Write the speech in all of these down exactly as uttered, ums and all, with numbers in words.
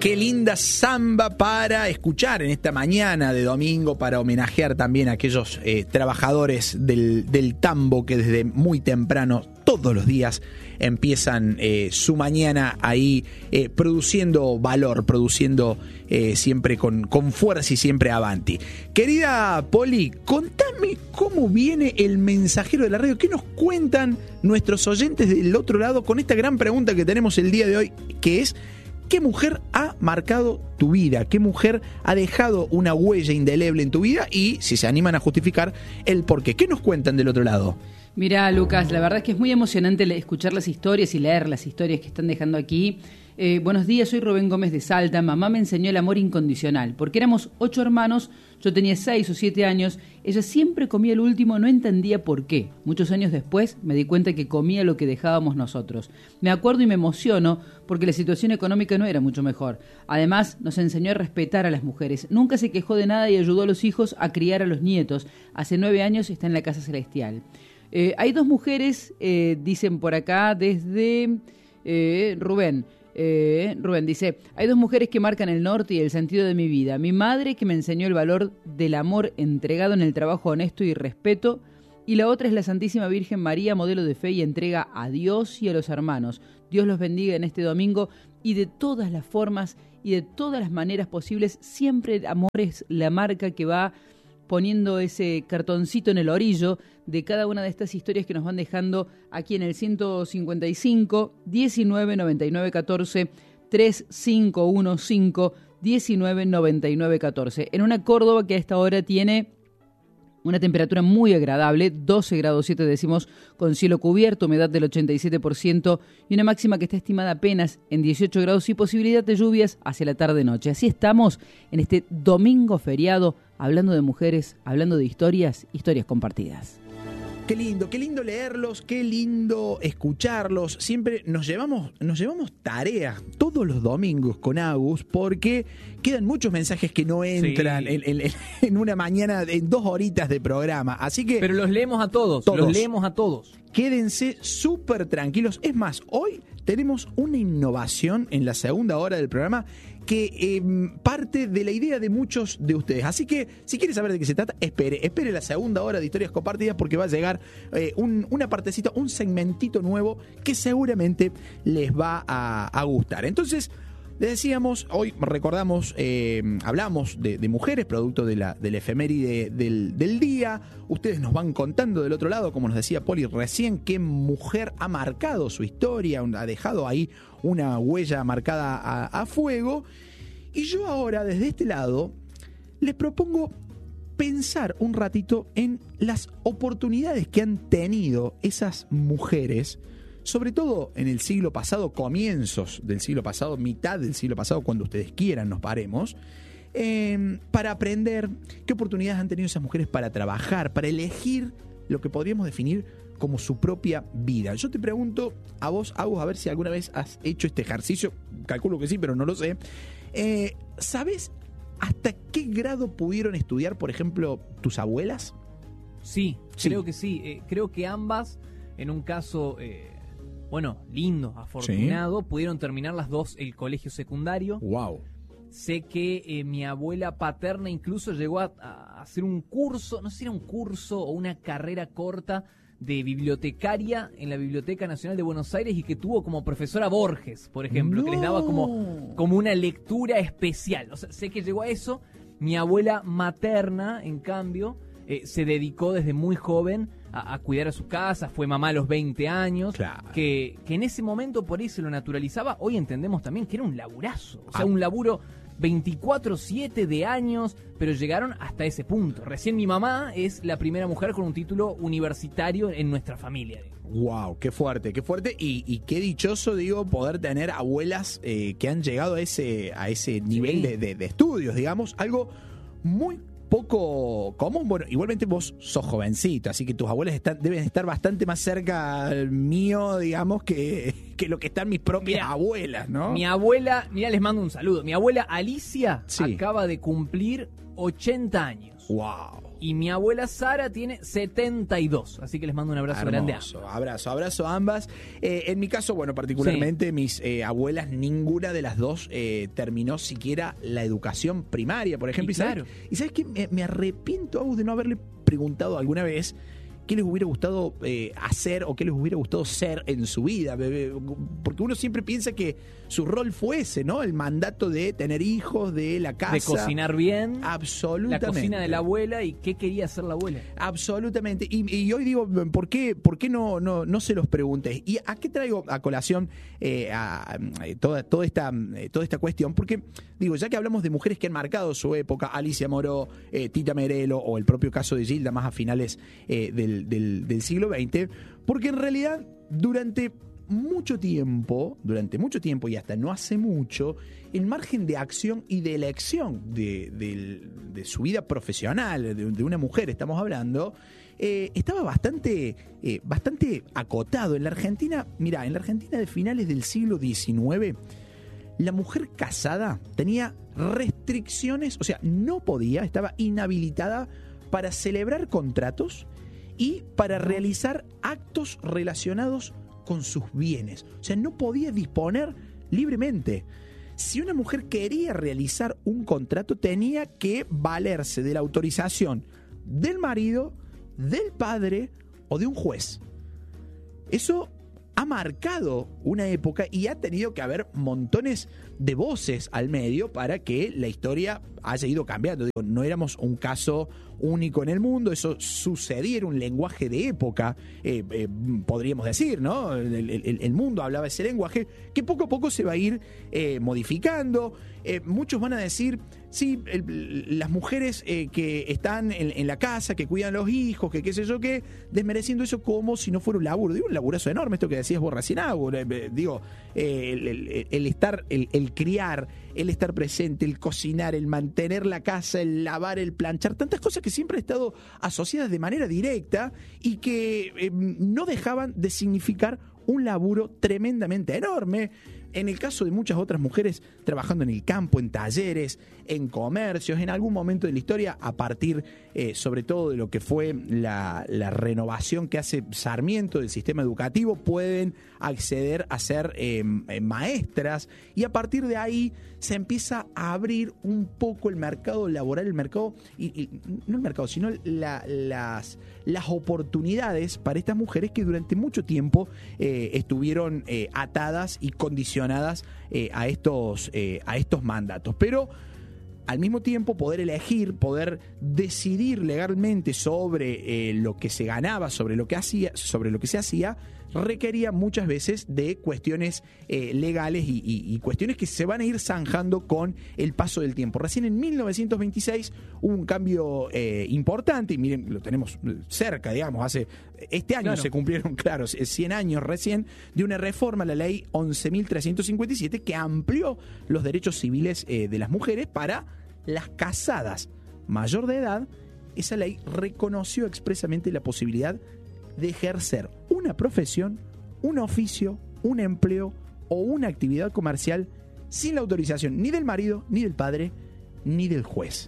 Qué linda samba para escuchar en esta mañana de domingo, para homenajear también a aquellos eh, trabajadores del, del tambo que desde muy temprano, todos los días, empiezan eh, su mañana ahí eh, produciendo valor, produciendo eh, siempre con, con fuerza y siempre avanti. Querida Poli, contame cómo viene el mensajero de la radio. ¿Qué nos cuentan nuestros oyentes del otro lado con esta gran pregunta que tenemos el día de hoy, que es: ¿qué mujer ha marcado tu vida? ¿Qué mujer ha dejado una huella indeleble en tu vida? Y si se animan a justificar el por qué. ¿Qué nos cuentan del otro lado? Mirá, Lucas, la verdad es que es muy emocionante escuchar las historias y leer las historias que están dejando aquí. Eh, buenos días, soy Rubén Gómez de Salta. Mamá me enseñó el amor incondicional. Porque éramos ocho hermanos, yo tenía seis o siete años. Ella siempre comía el último, no entendía por qué. Muchos años después me di cuenta que comía lo que dejábamos nosotros. Me acuerdo y me emociono porque la situación económica no era mucho mejor. Además, nos enseñó a respetar a las mujeres. Nunca se quejó de nada y ayudó a los hijos a criar a los nietos. Hace nueve años está en la Casa Celestial. Eh, hay dos mujeres, eh, dicen por acá, desde eh, Rubén. Eh, Rubén dice: hay dos mujeres que marcan el norte y el sentido de mi vida. Mi madre, que me enseñó el valor del amor entregado en el trabajo honesto y respeto, y la otra es la Santísima Virgen María, modelo de fe y entrega a Dios y a los hermanos. Dios los bendiga en este domingo y de todas las formas y de todas las maneras posibles. Siempre el amor es la marca que va poniendo ese cartoncito en el orillo de cada una de estas historias que nos van dejando aquí en el ciento cincuenta y cinco, diecinueve, noventa y nueve, catorce, tres cinco uno cinco, diecinueve, noventa y nueve, catorce. En una Córdoba que a esta hora tiene una temperatura muy agradable, doce grados siete décimos, con cielo cubierto, humedad del ochenta y siete por ciento y una máxima que está estimada apenas en dieciocho grados y posibilidad de lluvias hacia la tarde-noche. Así estamos en este domingo feriado, hablando de mujeres, hablando de historias, historias compartidas. Qué lindo, qué lindo leerlos, qué lindo escucharlos. Siempre nos llevamos, nos llevamos tareas todos los domingos con Agus, porque quedan muchos mensajes que no entran sí. en, en, en una mañana, en dos horitas de programa. Así que, pero los leemos a todos, todos. los leemos a todos. Quédense súper tranquilos. Es más, hoy tenemos una innovación en la segunda hora del programa que eh, parte de la idea de muchos de ustedes. Así que, si quiere saber de qué se trata, espere, espere la segunda hora de Historias Compartidas, porque va a llegar eh, un, una partecita, un segmentito nuevo que seguramente les va a, a gustar. Entonces, les decíamos, hoy recordamos, eh, hablamos de, de mujeres, producto de la, del efeméride del, del día. Ustedes nos van contando del otro lado, como nos decía Poli recién, qué mujer ha marcado su historia, ha dejado ahí una huella marcada a, a fuego. Y yo ahora, desde este lado, les propongo pensar un ratito en las oportunidades que han tenido esas mujeres, sobre todo en el siglo pasado, comienzos del siglo pasado, mitad del siglo pasado, cuando ustedes quieran nos paremos, eh, para aprender qué oportunidades han tenido esas mujeres para trabajar, para elegir lo que podríamos definir como su propia vida. Yo te pregunto a vos, Agus, a ver si alguna vez has hecho este ejercicio, calculo que sí, pero no lo sé. Eh, ¿Sabes hasta qué grado pudieron estudiar, por ejemplo, tus abuelas? Sí, sí. creo que sí. Eh, creo que ambas, en un caso... Eh... Bueno, lindo, afortunado, sí. Pudieron terminar las dos el colegio secundario. Wow. Sé que eh, mi abuela paterna incluso llegó a, a hacer un curso, no sé si era un curso o una carrera corta de bibliotecaria en la Biblioteca Nacional de Buenos Aires, y que tuvo como profesora Borges, por ejemplo, no. que les daba como, como una lectura especial. O sea, sé que llegó a eso. Mi abuela materna, en cambio, eh, se dedicó desde muy joven A, a cuidar a su casa, fue mamá a los veinte años, claro. que, que en ese momento por ahí se lo naturalizaba. Hoy entendemos también que era un laburazo, o sea, ah. un laburo veinticuatro siete de años, pero llegaron hasta ese punto. Recién mi mamá es la primera mujer con un título universitario en nuestra familia. Wow, qué fuerte, qué fuerte y, y qué dichoso, digo, poder tener abuelas eh, que han llegado a ese, a ese nivel sí. de, de, de estudios, digamos, algo muy poco común. Bueno, igualmente vos sos jovencito, así que tus abuelas están, deben estar bastante más cerca al mío, digamos, que, que lo que están mis propias mirá, abuelas, ¿no? Mi abuela, mira, les mando un saludo. Mi abuela Alicia sí. acaba de cumplir ochenta años. Wow. Y mi abuela Sara tiene setenta y dos. Así que les mando un abrazo Hermoso. grande a ambas. Abrazo, abrazo a ambas. Eh, en mi caso, bueno, particularmente sí. mis eh, abuelas, ninguna de las dos eh, terminó siquiera la educación primaria, por ejemplo. Y, y sabes, claro. y sabes que me, me arrepiento, Agus, de no haberle preguntado alguna vez qué les hubiera gustado eh, hacer o qué les hubiera gustado ser en su vida. Porque uno siempre piensa que su rol fue ese, ¿no? El mandato de tener hijos, de la casa. De cocinar bien. Absolutamente. La cocina de la abuela y qué quería hacer la abuela. Absolutamente. Y, y hoy digo, ¿por qué, por qué no, no, no se los pregunté? ¿Y a qué traigo a colación eh, a, a toda, toda, esta, toda esta cuestión? Porque, digo, ya que hablamos de mujeres que han marcado su época, Alicia Moró, eh, Tita Merelo o el propio caso de Gilda, más a finales eh, del, del, del siglo veinte, porque en realidad durante mucho tiempo, durante mucho tiempo y hasta no hace mucho, el margen de acción y de elección de, de, de su vida profesional, de, de una mujer estamos hablando, eh, estaba bastante, eh, bastante acotado. En la Argentina, mirá, en la Argentina de finales del siglo diecinueve, la mujer casada tenía restricciones, o sea, no podía, estaba inhabilitada para celebrar contratos y para realizar actos relacionados con sus bienes. O sea, no podía disponer libremente. Si una mujer quería realizar un contrato, tenía que valerse de la autorización del marido, del padre o de un juez. Eso ha marcado una época y ha tenido que haber montones de voces al medio para que la historia haya ido cambiando. Digo, no éramos un caso único en el mundo, eso sucedía, era un lenguaje de época, eh, eh, podríamos decir, ¿no? El, el, el mundo hablaba ese lenguaje que poco a poco se va a ir eh, modificando. Eh, muchos van a decir, sí, el, las mujeres eh, que están en, en la casa, que cuidan los hijos, que qué sé yo qué, desmereciendo eso como si no fuera un laburo. Digo, un laburazo enorme, esto que decías vos recién, eh, digo, eh, el, el, el estar, el, el criar, el estar presente, el cocinar, el mantener la casa, el lavar, el planchar, tantas cosas que siempre han estado asociadas de manera directa y que eh, no dejaban de significar un laburo tremendamente enorme. En el caso de muchas otras mujeres trabajando en el campo, en talleres, en comercios, en algún momento de la historia, a partir eh, sobre todo de lo que fue la, la renovación que hace Sarmiento del sistema educativo, pueden acceder a ser eh, maestras y a partir de ahí se empieza a abrir un poco el mercado laboral, el mercado, y, y no el mercado, sino la, las, las oportunidades para estas mujeres que durante mucho tiempo eh, estuvieron eh, atadas y condicionadas eh, a, estos, eh, a estos mandatos. Pero al mismo tiempo poder elegir, poder decidir legalmente sobre eh, lo que se ganaba, sobre lo que hacía, sobre lo que se hacía, requería muchas veces de cuestiones eh, legales y, y, y cuestiones que se van a ir zanjando con el paso del tiempo. Recién en mil novecientos veintiséis hubo un cambio eh, importante, y miren, lo tenemos cerca, digamos, hace este año claro. se cumplieron, claro, cien años recién, de una reforma a la ley once mil trescientos cincuenta y siete que amplió los derechos civiles eh, de las mujeres para las casadas mayor de edad. Esa ley reconoció expresamente la posibilidad de ejercer una profesión, un oficio, un empleo o una actividad comercial sin la autorización ni del marido, ni del padre, ni del juez.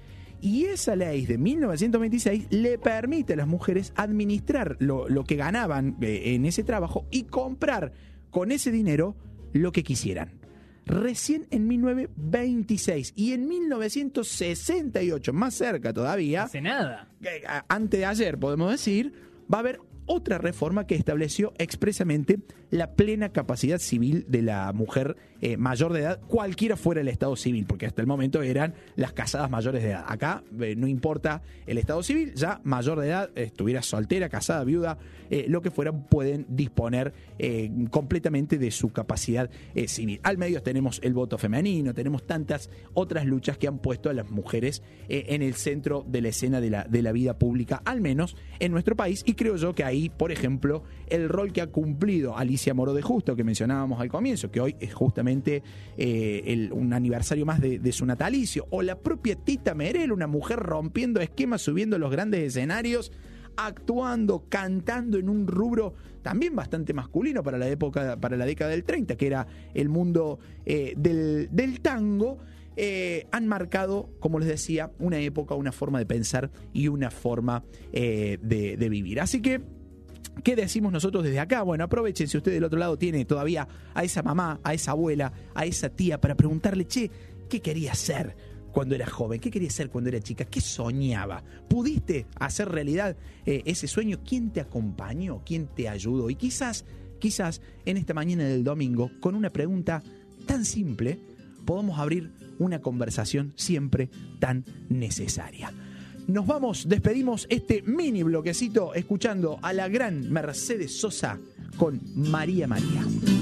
Y esa ley de mil novecientos veintiséis le permite a las mujeres administrar lo, lo que ganaban eh, en ese trabajo y comprar con ese dinero lo que quisieran. Recién en mil novecientos veintiséis y en mil novecientos sesenta y ocho, más cerca todavía, hace nada, eh, antes de ayer podemos decir, va a haber otra reforma que estableció expresamente la plena capacidad civil de la mujer eh, mayor de edad, cualquiera fuera el estado civil, porque hasta el momento eran las casadas mayores de edad. Acá eh, no importa el estado civil, ya mayor de edad, estuviera soltera, casada, viuda, eh, lo que fuera, pueden disponer eh, completamente de su capacidad eh, civil. Al medio tenemos el voto femenino, tenemos tantas otras luchas que han puesto a las mujeres eh, en el centro de la escena de la, de la vida pública, al menos en nuestro país, y creo yo que ahí, por ejemplo, el rol que ha cumplido Alicia Moró de Justo, que mencionábamos al comienzo, que hoy es justamente eh, el, un aniversario más de, de su natalicio, o la propia Tita Merelo, una mujer rompiendo esquemas, subiendo los grandes escenarios, actuando, cantando en un rubro también bastante masculino para la época, para la década del treinta, que era el mundo eh, del, del tango. eh, han marcado, como les decía, una época, una forma de pensar y una forma eh, de, de vivir. Así que, ¿qué decimos nosotros desde acá? Bueno, aprovechen si usted del otro lado tiene todavía a esa mamá, a esa abuela, a esa tía para preguntarle, che, ¿qué quería ser cuando era joven? ¿Qué quería ser cuando era chica? ¿Qué soñaba? ¿Pudiste hacer realidad eh, ese sueño? ¿Quién te acompañó? ¿Quién te ayudó? Y quizás, quizás en esta mañana del domingo, con una pregunta tan simple, podamos abrir una conversación siempre tan necesaria. Nos vamos, despedimos este mini bloquecito escuchando a la gran Mercedes Sosa con María María.